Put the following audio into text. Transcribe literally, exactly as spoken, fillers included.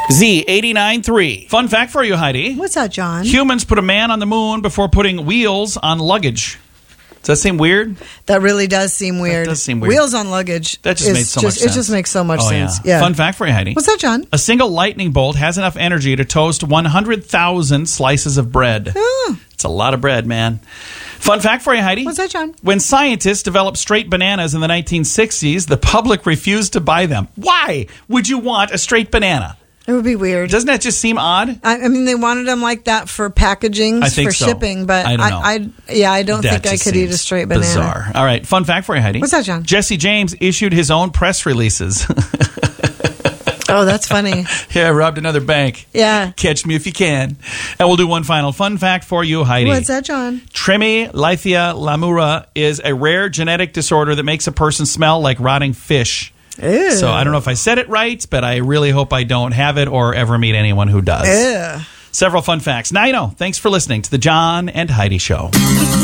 Z eighty-nine three. Fun fact for you, Heidi. What's that, John? Humans put a man on the moon before putting wheels on luggage. Does that seem weird? That really does seem weird. That does seem weird. Wheels on luggage. That just is makes so just, much sense. It just makes so much oh, sense. Yeah. Yeah. Fun fact for you, Heidi. What's that, John? A single lightning bolt has enough energy to toast one hundred thousand slices of bread. Oh. It's a lot of bread, man. Fun fact for you, Heidi. What's that, John? When scientists developed straight bananas in the nineteen sixties, the public refused to buy them. Why would you want a straight banana? It would be weird. Doesn't that just seem odd? I, I mean, they wanted them like that for packaging, I think for so. shipping, but I don't know. I, I yeah, I don't That think I just could eat a seems straight banana. Bizarre. All right, fun fact for you, Heidi. What's that, John? Jesse James issued his own press releases. Oh, that's funny. Yeah, robbed another bank. Yeah. Catch me if you can. And we'll do one final fun fact for you, Heidi. What's that, John? Tremolithia lamura is a rare genetic disorder that makes a person smell like rotting fish. Ew. So I don't know if I said it right, but I really hope I don't have it or ever meet anyone who does. Ew. Several fun facts. Now you know. Thanks for listening to the John and Heidi Show.